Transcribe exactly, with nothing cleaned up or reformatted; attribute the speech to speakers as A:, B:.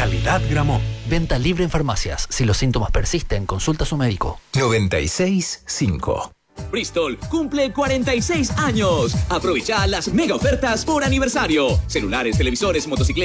A: Calidad Gramont.
B: Venta libre en farmacias. Si los síntomas persisten, consulta a su médico.
C: noventa y seis punto cinco.
D: Bristol cumple cuarenta y seis años. Aprovecha las mega ofertas por aniversario. Celulares, televisores, motocicletas.